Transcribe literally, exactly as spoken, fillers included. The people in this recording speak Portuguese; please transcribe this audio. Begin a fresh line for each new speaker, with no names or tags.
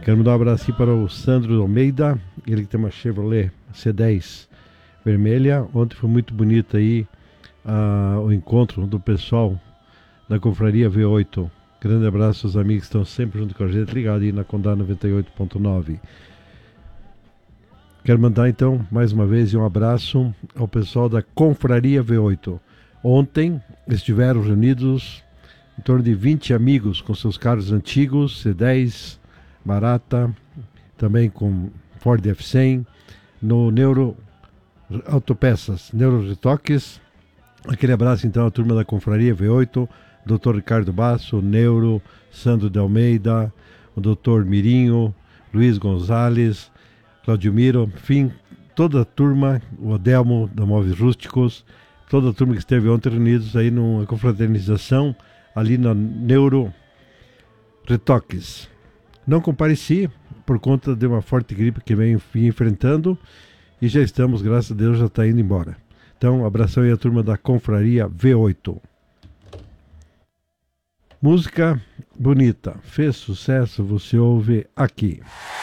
Quero mandar um abraço aqui para o Sandro Almeida, ele que tem uma Chevrolet C dez vermelha. Ontem foi muito bonito aí uh, o encontro do pessoal da Confraria V oito. Grande abraço aos amigos que estão sempre junto com a gente, ligado aí na Condá noventa e oito ponto nove. Quero mandar então mais uma vez um abraço ao pessoal da Confraria V oito. Ontem estiveram reunidos em torno de vinte amigos com seus carros antigos, C dez, Barata, também com Ford F cem, no Neuro Autopeças, Neuro Retoques. Aquele abraço então à turma da Confraria V oito, doutor Ricardo Basso, Neuro, Sandro de Almeida, o doutor Mirinho, Luiz Gonzalez, Claudio Miro, enfim, toda a turma, o Adelmo da Móveis Rústicos, toda a turma que esteve ontem reunidos aí numa confraternização ali na Neuro Retoques. Não compareci por conta de uma forte gripe que vem enfrentando e já estamos, graças a Deus, já está indo embora. Então, um abração aí à turma da Confraria V oito. Música bonita, fez sucesso, você ouve aqui.